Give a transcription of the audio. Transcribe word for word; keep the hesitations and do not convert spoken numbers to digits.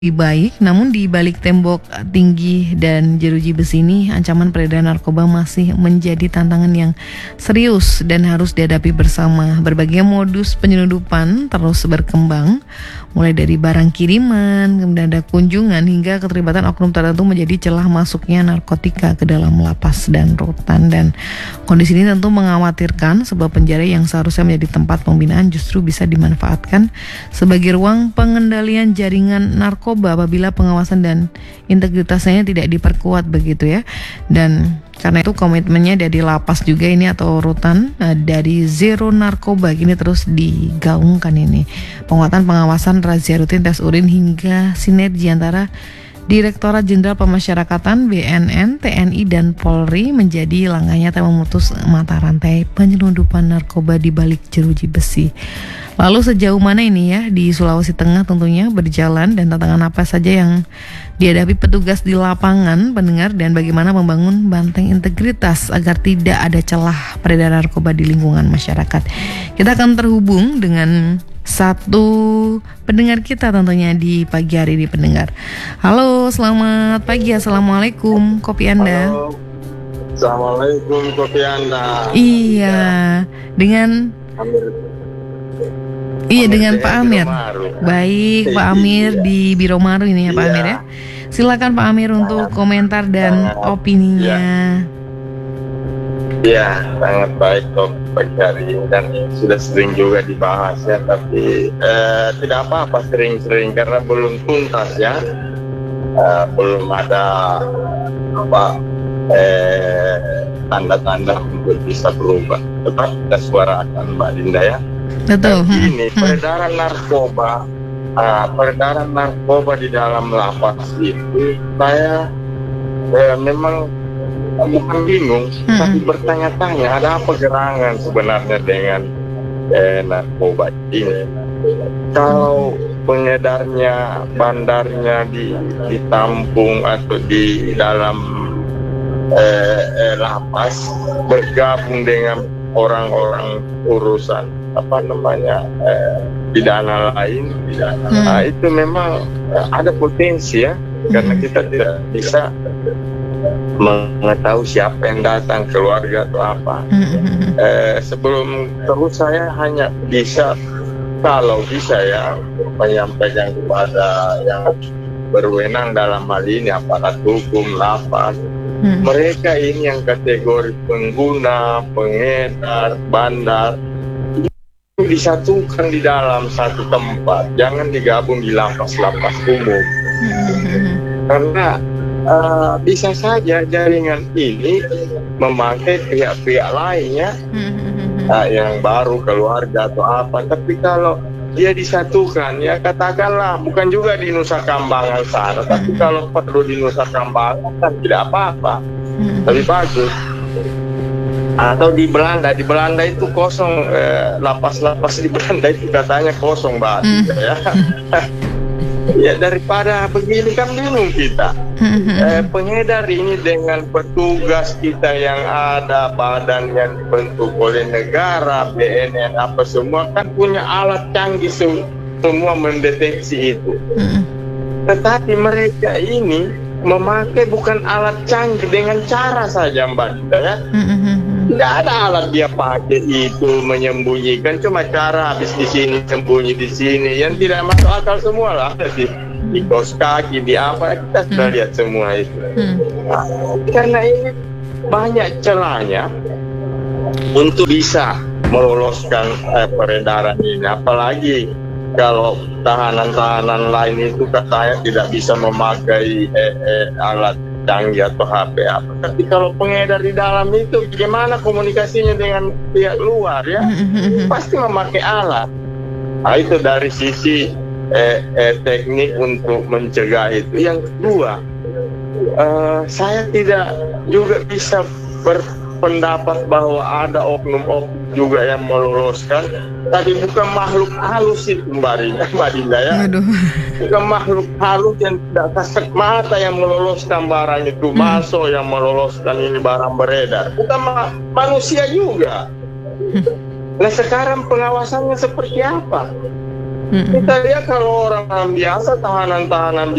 lebih baik, namun di balik tembok tinggi dan jeruji besi ini, ancaman peredaran narkoba masih menjadi tantangan yang serius dan harus dihadapi bersama. Berbagai modus penyelundupan terus berkembang, mulai dari barang kiriman, kemudian ada kunjungan, hingga keterlibatan oknum tertentu menjadi celah masuknya narkotika ke dalam lapas dan rutan. Dan kondisi ini tentu mengkhawatirkan, sebuah penjara yang seharusnya menjadi tempat pembinaan justru bisa dimanfaatkan sebagai ruang pengendalian jaringan narkoba apabila pengawasan dan integritasnya tidak diperkuat begitu ya. Dan karena itu komitmennya dari lapas juga ini atau rutan uh, dari zero narkoba gini terus digaungkan ini. Penguatan pengawasan, razia rutin, tes urin, hingga sinergi antara Direktorat Jenderal Pemasyarakatan, B N N, T N I, dan Polri menjadi langkah nyata memutus mata rantai penyelundupan narkoba di balik jeruji besi. Lalu sejauh mana ini ya di Sulawesi Tengah tentunya berjalan, dan tantangan apa saja yang dihadapi petugas di lapangan, pendengar, dan bagaimana membangun banteng integritas agar tidak ada celah peredaran narkoba di lingkungan masyarakat. Kita akan terhubung dengan satu pendengar kita tentunya di pagi hari ini, pendengar. Halo, selamat pagi, assalamualaikum, kopi Anda. Halo, assalamualaikum, kopi Anda. Iya, dengan Amir. Iya Amir dengan Pak Amir. Baik, Pak Amir di Biro Maru ini ya, Pak Iya. Amir ya. Silakan Pak Amir untuk komentar dan sangat, opininya. Ya, sangat baik kok pagi hari ini, dan sudah sering juga dibahas ya, tapi eh, tidak apa-apa sering-sering karena belum tuntas ya, eh, belum ada apa eh, tanda-tanda untuk bisa berubah. Tetap kita suarakan Mbak Dinda ya. Betul. Dan ini Hmm. peredaran narkoba, uh, peredaran narkoba di dalam lapas itu saya eh, memang bukan bingung, Hmm. tapi bertanya-tanya ada apa gerangan sebenarnya dengan eh, narkoba ini. Kalau pengedarnya, bandarnya di, ditampung atau di dalam eh, eh, lapas, bergabung dengan orang-orang urusan apa namanya eh, pidana lain, pidana, Hmm. nah, itu memang eh, ada potensi ya, karena kita tidak bisa mengetahui siapa yang datang, keluarga atau apa. Hmm. Eh, sebelum terus saya hanya bisa, kalau bisa ya, menyampaikan kepada yang berwenang dalam hal ini, aparat hukum, lapas, Hmm. mereka ini yang kategori pengguna, pengedar, bandar, itu disatukan di dalam satu tempat, jangan digabung di lapas-lapas umum. Hmm. Karena uh, bisa saja jaringan ini memakai pihak-pihak lainnya, Hmm. uh, yang baru, keluarga atau apa. Tapi kalau dia disatukan, ya katakanlah bukan juga di Nusa Kambangan sana, tapi kalau perlu di Nusa Kambangan kan tidak apa-apa, Hmm. lebih bagus. Atau di Belanda, di Belanda itu kosong, eh, lapas-lapas di Belanda itu katanya kosong, Mbak. Hmm. Ya. Ya daripada begini kan bingung kita. Hmm. Eh, pengedar ini dengan petugas kita yang ada, badan yang dibentuk oleh negara, B N N apa semua kan punya alat canggih sem- semua mendeteksi itu. Hmm. Tetapi mereka ini memakai bukan alat canggih, dengan cara saja Mbak Dita ya. Hmm. Tidak ada alat dia pakai itu menyembunyikan, cuma cara habis di sini sembunyi di sini, yang tidak masuk akal semua lah. Di, di kaos kaki, di apa, kita sudah Hmm. lihat semua itu. Hmm. Nah, karena ini banyak celahnya untuk bisa meloloskan eh, peredaran ini, apalagi kalau tahanan-tahanan lain itu katanya tidak bisa memakai eh, eh, alat canggih atau H P apa. Tapi kalau pengedar di dalam itu bagaimana komunikasinya dengan pihak luar ya? Hmm. Pasti memakai alat. Nah, itu dari sisi eh, eh, teknik untuk mencegah itu. Yang kedua, eh, saya tidak juga bisa berpendapat bahwa ada oknum-oknum juga yang meloloskan, tapi bukan makhluk halus itu Mbak Dinda, Mbak Dinda ya. Waduh. Bukan makhluk halus yang tidak kasat mata yang meloloskan barang itu Hmm. masuk, yang meloloskan ini barang beredar. Bukan ma- manusia juga. Nah sekarang pengawasannya seperti apa? Mm-mm. Kita lihat kalau orang biasa, tahanan-tahanan